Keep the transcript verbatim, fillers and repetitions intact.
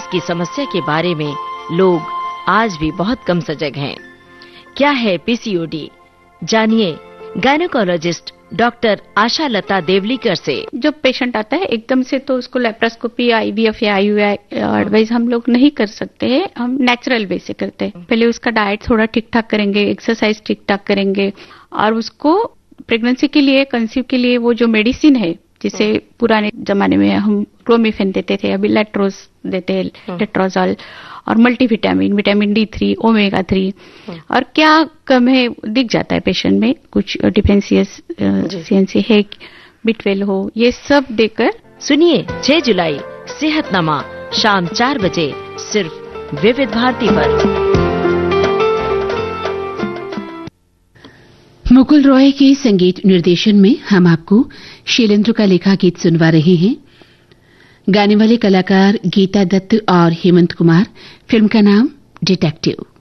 PCOS की समस्या के बारे में लोग आज भी बहुत कम सजग हैं। क्या है पीसीओडी? जानिए गायनेकोलॉजिस्ट डॉक्टर आशा लता देवलीकर से। जो पेशेंट आता है एकदम से तो उसको लेप्रोस्कोपी, आईवीएफ या आईयूआई एडवाइस हम लोग नहीं कर सकते हैं, हम नेचुरल वे से करते हैं। पहले उसका डाइट थोड़ा ठीक ठाक करेंगे, एक्सरसाइज ठीक ठाक करेंगे और उसको प्रेगनेंसी के लिए, कंसीव के लिए वो जो मेडिसिन है जिसे पुराने जमाने में हम क्लोमिफेन देते थे, अभी लेट्रोज देते हैं, लेट्रोजॉल, और multivitamin, vitamin D three, omega three, और क्या कम है दिख जाता है पेशेंट में, कुछ डिफेंशियंसी है, बी ट्वेल्व हो, ये सब देकर। सुनिए छह जुलाई सेहतनामा शाम चार बजे सिर्फ विविध भारती पर। मुकुल रॉय के संगीत निर्देशन में हम आपको शैलेंद्र का लिखा गीत सुनवा रहे हैं। गाने वाले कलाकार गीता दत्त और हेमंत कुमार। फिल्म का नाम डिटेक्टिव।